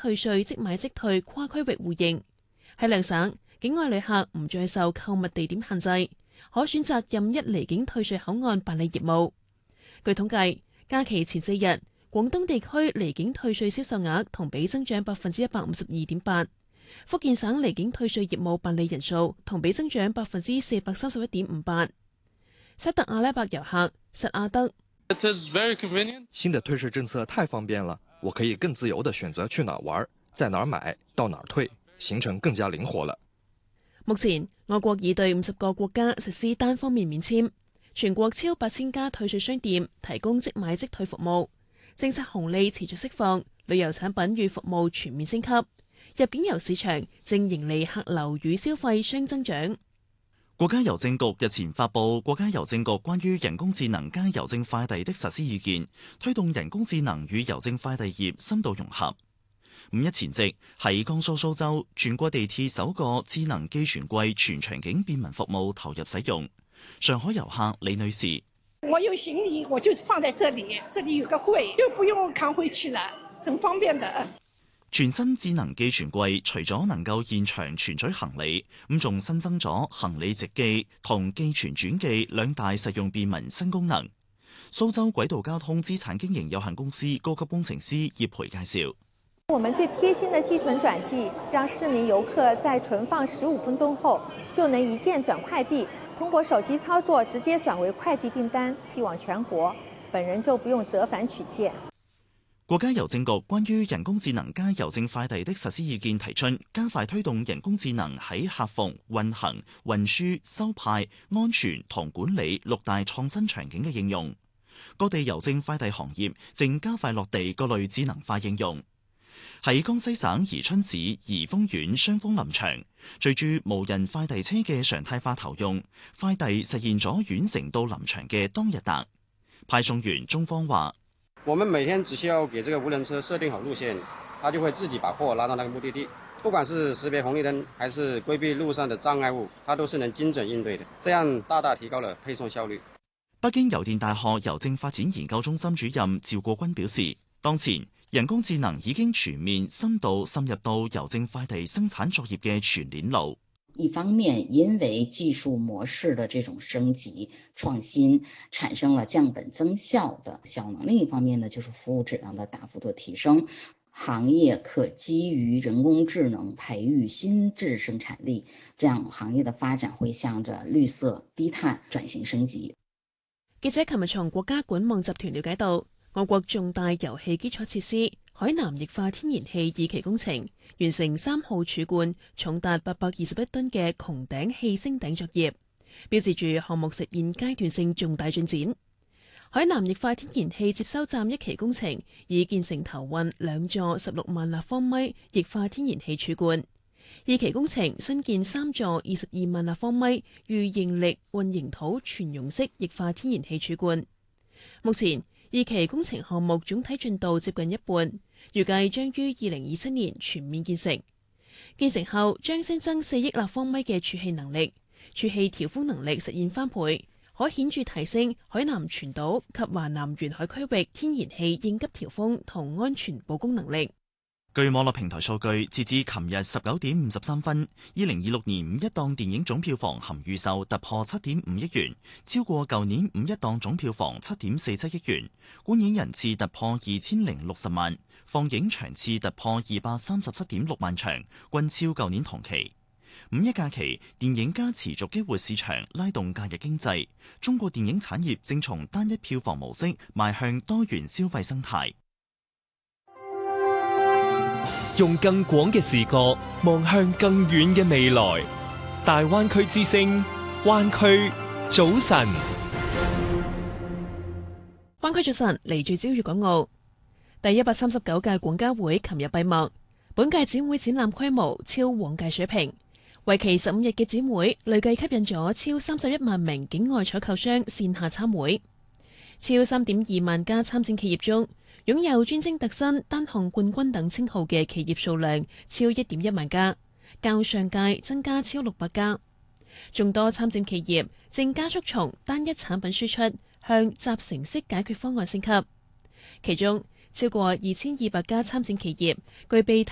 退稅即買即退跨區域互認。喺兩省，境外旅客唔再受購物地點限制，可選擇任一離境退稅口岸辦理業務。據統計，假期前4日，廣東地區離境退稅銷售額同比增長152.8%，福建省離境退稅業務辦理人數同比增長431.58%。沙特阿拉伯遊客實阿德， 新的退稅政策太方便了，我可以更自由地選擇去哪玩，在哪買，到哪退，行程更加靈活了。 目前，我國已對50個國家實施單方面免簽，全國超8000家退稅商店提供即買即退服務。政策紅利持續釋放，旅遊產品與服務全面升級，入境遊市場正迎嚟客流與消費雙增長。 國家郵政局日前發布《國家郵政局關於人工智能加郵政快遞的實施意見》，推動人工智能與郵政快遞業深度融合。五一前夕，喺江蘇蘇州，全國地鐵首個智能寄存櫃全場景便民服務投入使用。上海遊客李女士： 我有行李，我就放在這裡，這裡有個櫃，就不用扛回去了，很方便的。 全新智能寄存櫃除咗能夠現場存取行李，咁仲新增咗行李直寄同寄存轉寄兩大實用便民新功能。蘇州軌道交通資產經營有限公司高級工程師葉培介紹： 我們最貼心的寄存轉寄，讓市民遊客在存放15分鐘後就能一鍵轉快遞，通過手機操作直接轉為快遞訂單，寄往全國，本人就不用折返取件。 國家郵政局關於人工智能加郵政快遞的實施意見提出，加快推動人工智能喺客服、運行、運輸、收派、安全同管理6大創新場景嘅應用。各地郵政快遞行業正加快落地各類智能化應用。喺江西省宜春市宜豐縣雙峰林場，隨住無人快遞車嘅常態化投用，快遞實現咗遠程到臨場嘅當日達。派送員中方話： 我們每天只需要給這個無人車設定好路線，它就會自己把貨拉到那個目的地。不管是識別紅綠燈，還是規避路上的障礙物，它都是能精準應對的。這樣大大提高了配送效率。 北京郵電大學郵政發展研究中心主任趙國軍表示，當前人工智能已經全面深度滲入到郵政快遞生產作業嘅全鏈路。 一方面，因為技術模式的這種升級創新，產生了降本增效的效能；另一方面呢，就是服務質量的大幅度提升，行業可基於人工智能培育新質生產力，這樣行業的發展會向着綠色低碳轉型升級。 記者琴日從國家管網集團了解到，我國重大油氣基礎設施海南液化天然氣二期工程完成3號儲罐重達821噸嘅穹頂氣升頂作業，標誌住項目實現階段性重大進展。海南液化天然氣接收站1期工程已建成投運2座16萬立方米液化天然氣儲罐，2期工程新建3座22萬立方米預應力混凝土全溶式液化天然氣儲罐。目前2期工程項目總體進度接近一半，預計將於2027年全面建成。建成後將新增4億立方米嘅儲氣能力，儲氣調峰能力實現翻倍，可顯著提升海南全島及華南沿海區域天然氣應急調峰同安全保供能力。 據網絡平台數據，截至琴日19點53分，2026年五一檔電影總票房含預售突破7.5億元，超過舊年五一檔總票房7.47億元，觀影人次突破2060萬，放映場次突破237.6萬場，均超舊年同期。五一假期，電影加持續激活市場，拉動假日經濟。中國電影產業正從單一票房模式邁向多元消費生態。 用更廣嘅視角望向更遠嘅未來。大灣區之聲，灣區早晨。 灣區早晨，嚟聚焦粵港澳。第139屆廣交會琴日閉幕，本屆展會展覽規模超往屆水平，為期15日嘅展會累計吸引咗超31萬名境外採購商線下參會，超3.2萬家參展企業中，擁有專精特新、單項冠軍等稱號嘅企業數量超1.1萬家，較上屆增加超600家。眾多參展企業正加速從單一產品輸出向集成式解決方案升級，其中超過2200家參展企業具備